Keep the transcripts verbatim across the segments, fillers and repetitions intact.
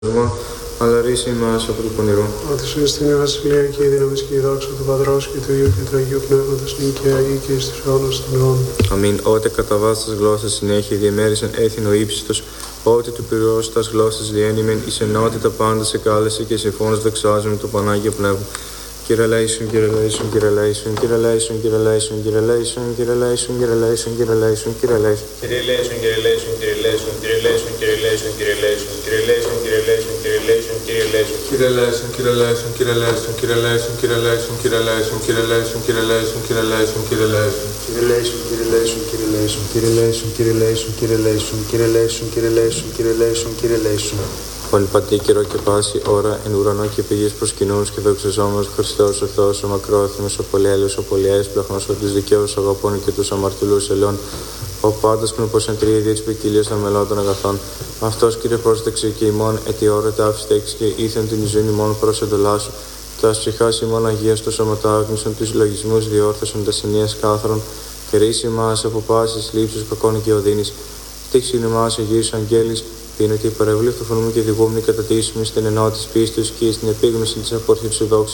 αλλά ρίσε ημάς από του πονηρού. Ότι σου εστίν η βασιλεία και η δύναμη και η δόξα του Πατρός και του Υιού και του Αγίου Πνεύματος νίκαια ή και εις τους αιώνας των αιώνων. Αμήν. Ότε κατά βάσtas γλώσσας συνέχεια διεμέρισαν έθινο ύψιστος, ότε του πυρός τας γλώσσας διένυμεν εις ενότητα πάντα σε κάλεσε και συμφώνως δεξάζουμε το Πανάγιο Πνεύμα. Κύριε Λέησον, Κύριε Λέησον, Κύριε Λέησον, Κύριε Λέησον, Κύριε Λέησον, Κύριε Λέησον, Κύριε Λέησον, Κύριε Λέησον, Κύριε Λέησον, Κύριε Λέησον. Κύριε Λέησον, Κύριε Λέησον, Κύριε Λέησον, Κύριε Λέησον, Κύριε Λέησον, Κύριε Λέησον, Κύριε Λέησον, Κύριε Λέησον, Κύριε Λέησον, Κύριε Λέησον. Κύριε Λέησον, Κύριε Λέησον, Κύριε Λέησον, Κύριε Λέησον, Κύριε Λέησον, Κύριε Λέησον, Κύριε Λέησον, Κύριε Λέησον, Κύριε Λέησον, Κύριε Λέησον. Κύριε Λέησον, Κύριε Λέησον, Κύριε Λέησον, Κύριε Λέησον, Κύριε Λέησον, Κύριε Λέησον, Κύριε Λέησον, Κύριε Λέησον, Κύριε Λέησον, Κύριε Λέησον. Πολυπατή καιρό και πάση ώρα εν ουρανό και πηγής προσκυνούς και δοξαζόμενος Χριστός ο Θεός ο μακρόθυμος, ο πολυέλεος, ο πολυέσπλαχνος, ο της δικαίους αγαπών και τους αμαρτωλούς ελαιών, ο πάντας πνοπός εν τριεδία της ποικιλίας των μελών των αγαθών. Αυτός Κύριε πρόσδεξε και ημών ετι ώρα τάφης τέξης και ήθεν την ζωή ημών προς εντολάσου. Τα ψυχάς ημών αγίας του σωματάγνησον τους λογισμούς διόρθωσον τα σημείας κάθαρων και ρίση ημάς από πάσης λήψης κακών και οδύνης. Στήξιν ημάς Αγίους Αγγέλης, είναι ότι παρευλήφθο φωνούμε και διηγούμενοι κατατήσουμε στην ενότητα της πίστης και στην επίγνωση της απόρθειας του δόξου.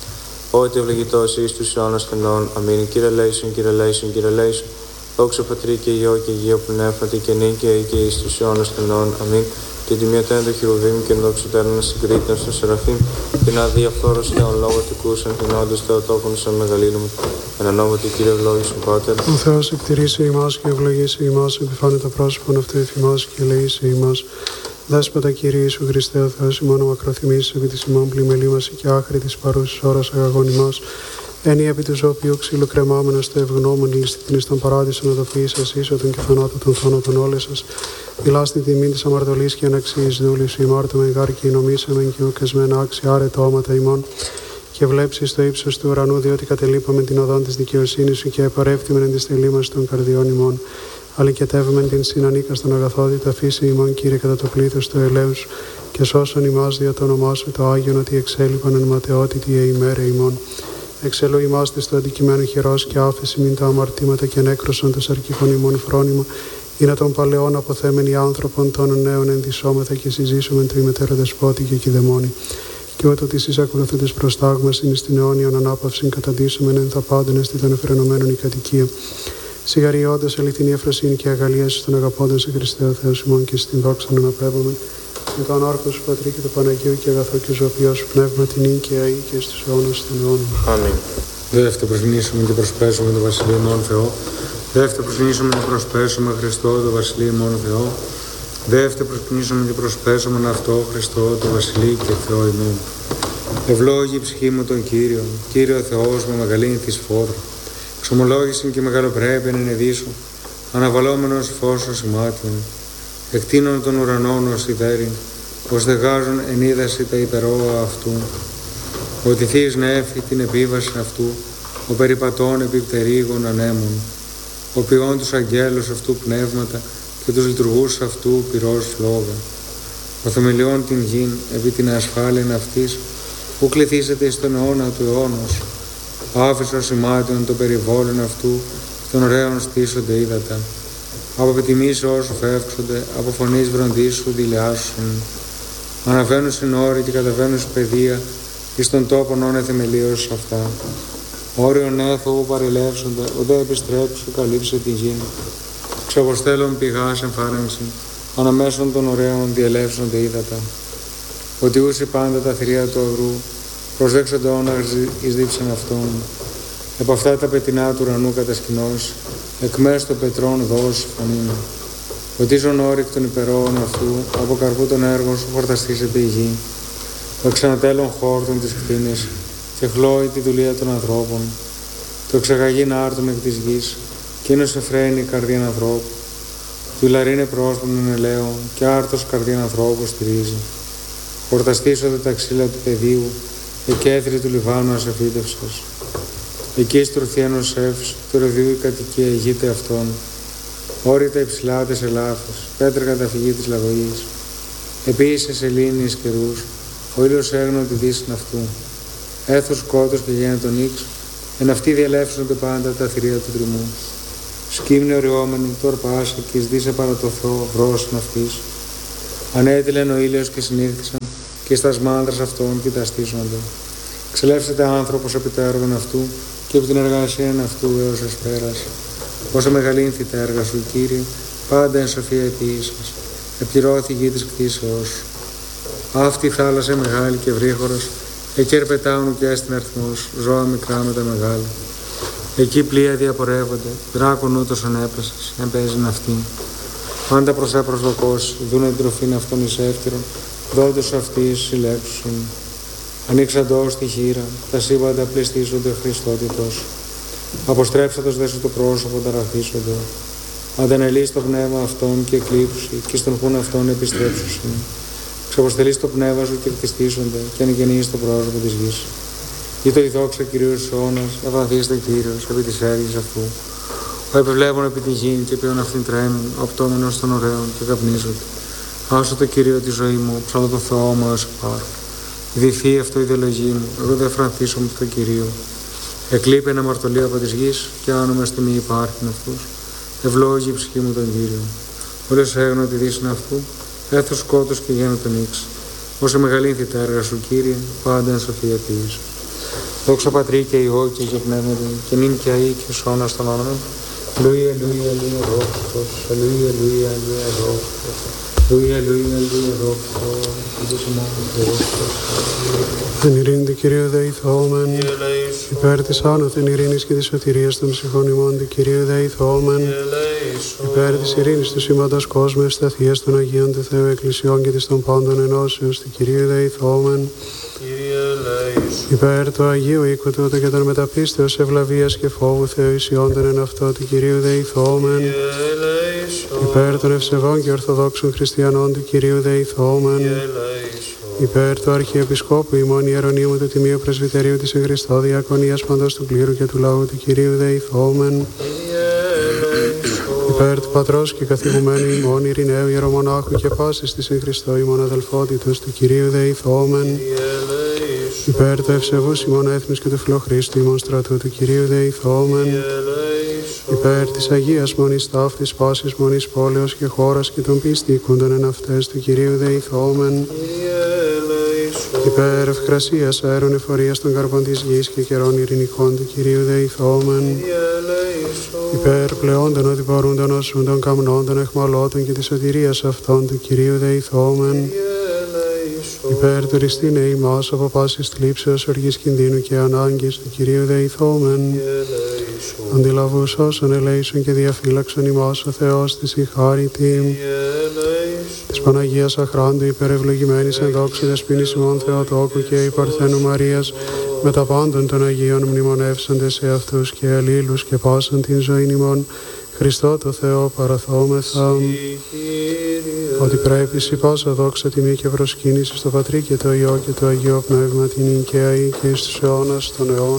Ότι ευλογητός εις τους αιώνας των αιώνων. Αμήν. Κύριε Λέησον, Κύριε Λέησον, Κύριε Λέησον. Δόξα Πατρί και Υιό και Αγίο Πνεύματι και νίκαια και εις τους αιώνας των αιώνων. Αμήν. Την τιμιωτέν των χειροβήμ και ενδοξωτέρων συγκρίτων στον Σεραφείμ, την αδιαφθόρος Θεόν λόγο τικούσαν, την όντως Θεοτόκον σαν μεγαλύνουμε. Εν ονόματι Κύριε ευλόγησον Πάτερ. Ο Θεός εκτηρήσει ημάς και ευλογήσει ημάς, επιφάνε το πρόσωπον αυτού εφημάς και ελεήσει ημάς. Δέσποτα Κύριε Ιησού Χριστέ, ο Θεός ημών ο μακροθυμής, επί της ημών πλημελήμαση και άχρη της παρούσης ώρας αγαγών ημάς. Ένι επί του οποίου ξυλοκρεμάμενος το ευγνώμων ληστητήν εις τον παράδεισον οδοποιήσας ίσοτον και θανάτων θάνατον όλες σας. Μιλάς την τιμή της αμαρτωλής και αναξίης δούλης σου ημάρτωμεν γάρ και νομίσαμεν και ουκεσμεν άξι άρετο όματα ημών. Και βλέψεις το ύψος του ουρανού, διότι κατελείπαμεν την οδόν της δικαιοσύνης σου και επαρεύτημεν εν τη στελή μας των καρδιών ημών. Αλικετεύμεν την συνανίκαστον αγαθότητα φύση ημών, Κύριε, κατά το πλήθος του ελέους και σώσον ημάς δια το όνομά σου το Άγιον ότι εξέλιπαν εν ματαιότητη ημέρα ημών. Εξελού ημάς της το αντικειμένο χειρός και άφεση μην τα αμαρτήματα και νέκρωσον το σαρκικών ημών φρόνημα, ή να των παλαιών αποθέμενοι άνθρωπων των νέων ενδυσσόμεθα και συζήσουμε το ημετέρω δεσπότη και κηδεμόνη. Και ούτω της εις ακολουθούντες προστάγμας είναι στην αιώνιον ανάπαυσιν καταντήσομεν εν τα πάντων εστι των εφρενωμένων η κατοικία. Σιγαριώντας αληθινή αφροσύνη και αγαλία στον αγαπώντας σε Χριστέ ο Θεός ημών και στην δόξα να αναπέμπουμε. Με τον όρκο σου Πατρί και το Παναγίου και αγαθό και ζωοποιό σου πνεύμα την νίκαια ή και στους αιώνας των αιώνων. Αμήν. Δεύτερο προσγενήσουμε και προσπέσουμε το Βασιλείο ημών Θεό. Δεύτερο προσγενήσουμε και προσπέσουμε Χριστό το Βασιλείο ημών Θεό. Δεύτερο προσγενήσουμε και προσπέσουμε αυτό Χριστό το Βασιλείο και Θεό ημών. Ευλόγη η ψυχή μου τον Κύριο, Κύριο Θεός με μεγαλύνη της φόρου. Ξομολόγησιν και μεγαλοπρέπειαν ενεδίσου, αναβαλόμενος φως ως ημάτιον. Εκτείνων των ουρανών ως ιδέριν, πως δεγάζουν εν είδαση τα υπερόα αυτού. Ότι θείς νέφη την επίβαση αυτού, ο περιπατών επιπτερίγων ανέμων. Ο ποιών τους αγγέλους αυτού πνεύματα και τους λειτουργούς αυτού πυρός φλόγα. Ο θεμελιών την γην επί την ασφάλεια αυτής, που κληθήσεται στον αιώνα του αιώνος. Άφησος ημάτιον το περιβόλων αυτού, των ωραίων στήσονται ύδατα. Από επιτιμής όσου φεύξονται, από φωνής βροντής σου δηλιάσουν. Αναβαίνουν στην όρη και καταβαίνουν στην παιδεία, εις των τόπων όνε θεμελίως αυτά. Όριον έθω παρελεύσονται, ουδέ επιστρέψου καλύψε τη γη. Ξαποστέλων πηγάς εμφάρεμψη, αναμέσων των ωραίων διελεύσονται ύδατα. Ότι ούσι πάντα τα θηρία του αγρού, προσδέξονται όνα εις δίψαν αυτών. Επ' αυτά τα πετεινά του ουρανού κατασκηνώσει, εκ μέσω των πετρών δώσει φωνήν. Ότι ίσον όρικ των υπερόων αυτού, από καρπού των έργων σου χορταστείς επί η γη. Το εξανατέλων χόρτων της κτίνης, και χλώει τη δουλεία των ανθρώπων. Το εξαγαγήν άρτων εκ της γης, κείνος εφραίνει καρδίαν ανθρώπου. Του λαρίνε πρόσπονον ελαίων, και άρτος καρδίαν ανθρώπου στηρίζει. Χορταστήσονται τα ξύλα του πεδίου, εκέθρι του Λιβάνου ασεφύτευσας. Εκεί στρωθεί ένας εύς, του ροδίου η κατοικία ηγείται αυτών. Όρητα υψηλά τες ελάφες, πέτρα καταφυγή της λαγωγής. Επίσης σελήνης καιρούς, ο ήλιος έγνω τη δύση αυτού. Έθος κότος και γένετον ύξ, εν αυτοί διαλεύσονται πάντα τα θηρία του τριμού. Σκύμνη οριόμενη, τόρπα άσε και εις δίσε παρά το Θεό βρόσιν αυτής. Ανέτειλεν ο ήλιος και συνήχθησαν, και στα μάνδρας αυτών κοιταστήσονται. Ξελεύσετε άνθρωπος επί τα έργων αυτού, και επί την εργασία αυτού έως εσπέρας. Όσο μεγαλύνθη τα έργα σου, Κύριε, πάντα εν σοφία επίησας. Επληρώθη η γη της κτήσεώς σου. Αυτή η θάλασσα μεγάλη και βρύχωρος, εκεί ερπετάουν και άστην αριθμός, ζώα μικρά με τα μεγάλα. Εκεί πλοία διαπορεύονται, δράκων ούτως ανέπεσες, εμπέζειν αυτοί. Πάντα προς τα προσδοκώσει, δούνε την τροφήν αυτών εις εύτερον, δόντες αυτής συλλέξουσον. Ανοίξαντος τη χείρα, τα σύμπαντα πλαιστίζονται Χριστότητος. Αποστρέψατος δε σου το πρόσωπο ταραχθήσονται. Αντανελείς το πνεύμα αυτών και εκλείψει, και στον χούν αυτών επιστρέψουσιν. Ξαποστελείς το πνεύμα σου και κτιστήσονται, και ανηγενείς το πρόσωπο της γης. Ή το η δόξα Κυρίου της αιώνας, ευανθήστε Κύριος επί της έργης αυτού. Ο επιβλέπων επί τη γη και ποιον αυτήν τρέμην, ο πτώμενος των ωραίων και καπνίζονται. Άσο το Κυρίο τη ζωή μου, ψαλώ το Θεό μου έως πάρω. Διηθεί αυτό η ιδεολογία μου, εγώ δεν φρανθήσω με το Κυρίο. Εκλείπει ένα αμαρτωλείο από της γης, και άνομα στη μη υπάρχουν αυτούς. Ευλόγη η ψυχή μου τον Κύριο. Όλες έγνω τη δύσιν αυτού, έθω σκότος και γένω τον ίξ. Όσο μεγαλύνθη τα έργα σου, Κύριε, πάντα εν σοφία ποιήσου. Δόξα Πατρί και Υιό και Αγίου Πνεύματι, και νυν και αεί και σώνα στον όνομα. Αλληλούια, αλληλούια, αλληλούια, δόξα. Αλληλούια, αλληλούια, αλληλούια, δόξα. Αλληλούια, αλληλούια, αλληλούια, δόξα. Εν ειρήνη του Κυρίου δεηθόμεν, υπέρ της άνωθεν ειρήνης και της σωτηρίας των ψυχών ημών του Κυρίου δεηθόμεν, υπέρ της ειρήνης του σήματος κόσμου, ευσταθίας των Αγίων του Θεού Εκκλησιών και της των πάντων ενώσεως του Κυρίου δεηθόμεν, υπέρ του Αγίου οίκου τούτου και των μεταπίστεως ευλαβίας και φόβου Θεού ισιόντων εν αυτό του Κυρίου δεηθόμεν, υπέρ των ευσεβών και ορθοδόξων χριστιανών του Κυρίου δεηθόμεν, υπέρ του Αρχιεπισκόπου ημών Ιερονύμου του Τιμίου Πρεσβυτερίου της εν Χριστώ Διακονίας παντός του κλήρου και του λαού του Κυρίου δεηθόμεν, υπέρ του Πατρός και καθηγουμένου ημών Ειρηναίου Ιερομονάχου και πάσης της εν Χριστώ ημών αδελφότητος του Κυρίου δεηθόμεν, υπέρ του ευσεβούς ημών έθνους και του φιλοχρίστου ημών στρατού του Κυρίου δεηθόμεν, υπέρ της Αγίας Μονής ταύτης πάσης Μονής πόλεως και χώρας και των πιστήκοντων εν αυτές του Κυρίου δεηθόμεν, υπέρ ευκρασίας αέρων εφορίας των καρπών της γης και καιρών ειρηνικών του Κυρίου δεηθόμεν, υπέρ πλεόντων ότι μπορούντων οσούντων καμνόντων εχμαλώτων και της σωτηρίας αυτών του Κυρίου δεηθόμεν, υπέρ του ριστήνε ημάς από πάσης θλίψεως, οργής κινδύνου και ανάγκης του Κυρίου δεηθόμεν, αντιλαβούς όσων ελέησον και διαφύλαξον ημάς ο Θεός της η χάρητη, της Παναγίας Αχράντου υπερευλογημένης εν δόξη δεσποίνης ημών Θεοτόκου και η Παρθένου Μαρίας, με τα πάντων των Αγίων μνημονεύσαντες σε αυτούς και αλλήλους και πάσαν την ζωήν ημών, Χριστό το Θεό παραθόμεθα, ότι πρέπει σοι πάσα δόξα τιμή και προσκύνηση στο Πατρί και το Υιό και το Αγίο Πνεύμα την Ικαία και εις τους αιώνας των αιώνων.